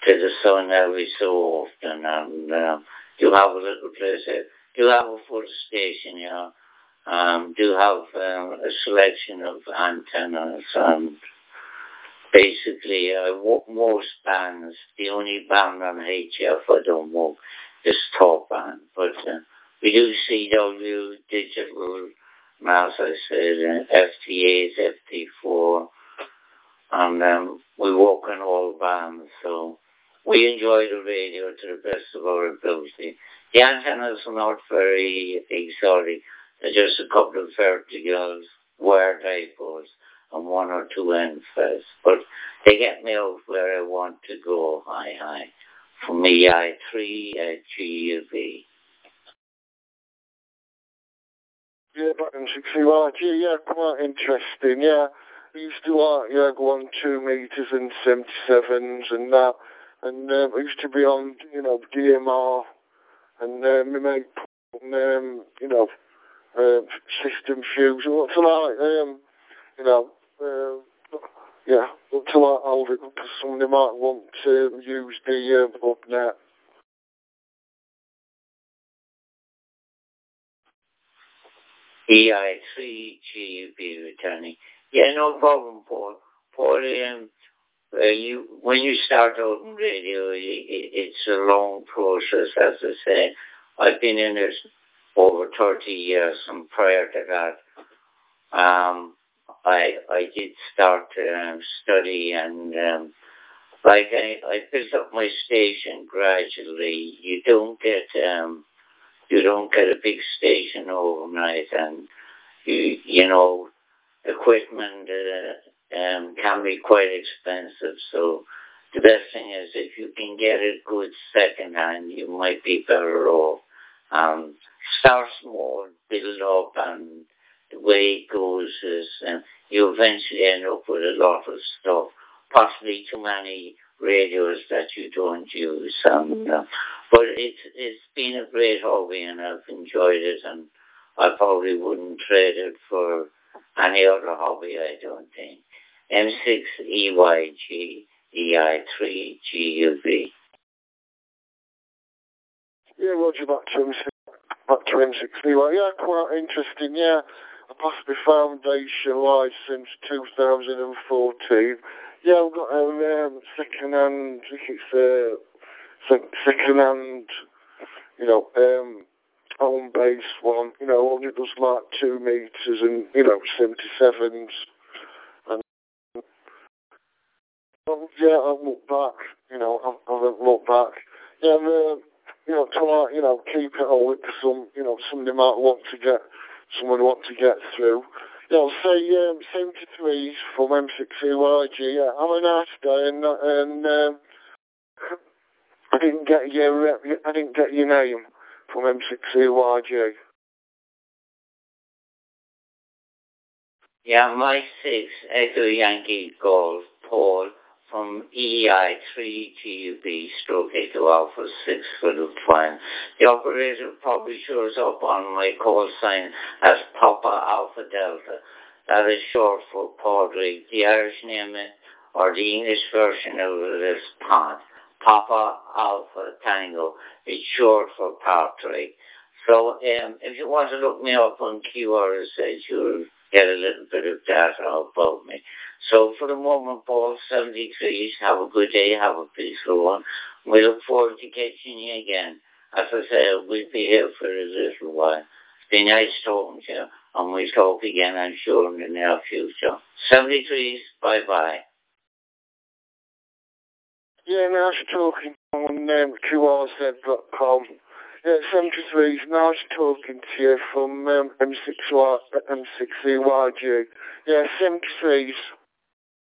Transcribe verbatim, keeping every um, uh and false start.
the sun every so often, and um, do have a little place there. Do have a full station, you know. Um, do have um, a selection of antennas, and basically, uh, wo- most bands, the only band on H F I don't work is Top Band, but uh, we do C W, digital, as I said, uh, F T As, F T four, and um, we work on all bands, so we enjoy the radio to the best of our ability. The antennas are not very exotic. They're just a couple of verticals, wire dipoles, and one or two end feds. But they get me out where I want to go, high, high. From E I three at G U V. Yeah, back in sixty Y G, yeah, quite interesting, yeah. We used to like, yeah, go on two meters and seventy-sevens and that. And um, I used to be on, you know, D M R, and um, we made, um, you know, uh, system fuse, what's like, um, you know, uh, yeah, up to like older, because somebody might want to use the uh, book net. E I three G U V returning. Yeah, no problem, Paul. Paul, um, uh, you, when you start out in radio, it, it's a long process, as I say. I've been in it over thirty years, and prior to that, um, I I did start um, study, and um, like I, I built up my station gradually. You don't get um, you don't get a big station overnight, and you you know equipment uh, um, can be quite expensive. So the best thing is if you can get it good second hand, you might be better off. Um, start small, build up, and the way it goes is um, you eventually end up with a lot of stuff, possibly too many radios that you don't use. And, uh, but it's it's been a great hobby, and I've enjoyed it, and I probably wouldn't trade it for any other hobby, I don't think. M six E Y G, E I three G U V. Yeah, Roger, back to M six, back to M six E Y. Yeah, quite interesting, yeah. I passed my foundation license two thousand fourteen. Yeah, I've got a um, second-hand, I think it's a uh, second-hand, you know, um, home base one, you know, only does like two meters and, you know, seventy-sevens. And, um, yeah, I've looked back, you know, I, I haven't looked back. Yeah, uh, you know, to like, you know, keep it all with some, you know, somebody might want to get, someone want to get through. Yeah, I'll say um, seventy-threes from M six E Y G. Yeah, have a nice day, and and um, I didn't get your uh, I didn't get your name from M six E Y G. Yeah, Mike six, Echo Yankee Golf, Paul from E I three G U B stroke Echo Alpha six for the plan. The operator probably shows up on my call sign as Papa Alpha Delta. That is short for Padraig. The Irish name or the English version of it is Pod. Papa Alpha Tango. It's short for Padraig. So um, if you want to look me up on Q R S, you'll get a little bit of data about me. So for the moment, Paul, seventy-threes, have a good day, have a peaceful one. We look forward to catching you again. As I said, we'll be here for a little while. It's been nice talking to you, and we'll talk again, I'm sure, in the near future. seventy-threes, bye-bye. Yeah, nice talking on um, Q R Z dot com. Yeah, seventy-threes, nice talking to you from um, M six Y, M six E Y G. Yeah, seventy-threes.